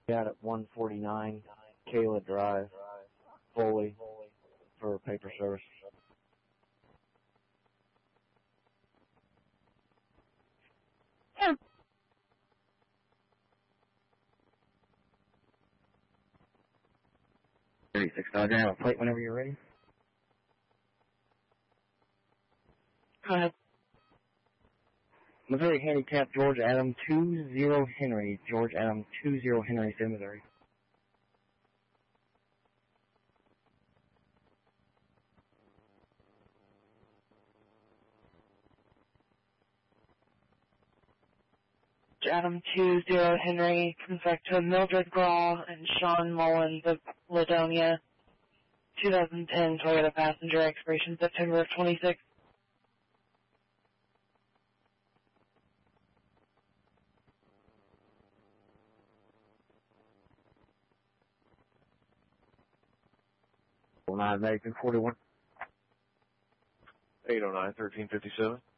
Out at 149 Kayla Drive, Foley, for paper service. Yeah. 36 Dodge, I have a plate whenever you're ready. Go ahead. Missouri Handicap, George Adam 20 Henry. George Adam 20 Henry, State Missouri. Adam 20 Henry comes back to Mildred Graw and Sean Mullins of Ladonia. 2010 Toyota Passenger, expiration September of 26. American 41. 809, 1357.